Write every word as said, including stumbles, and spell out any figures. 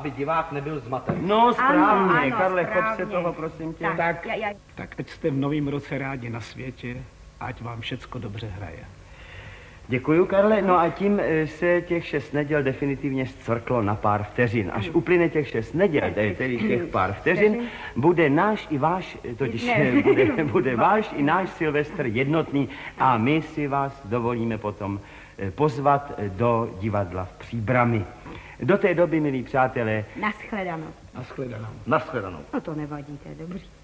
aby divák nebyl zmaten. No, správně, ano, Karle, chop se správně. toho, prosím tě. Tak, Tak, já, já... tak ať jste v novém roce rádi na světě, ať vám všecko dobře hraje. Děkuju, Karle. No a tím eh, se těch šest neděl definitivně zcvrklo na pár vteřin. Až uplyne těch šest neděl, tedy těch pár vteřin, bude náš i váš, totiž bude, bude váš i náš Silvestr jednotný a my si vás dovolíme potom eh, pozvat do divadla v Příbrami. Do té doby, milí přátelé, Naschledanou. Naschledanou. Naschledanou. No to nevadí, to je dobrý.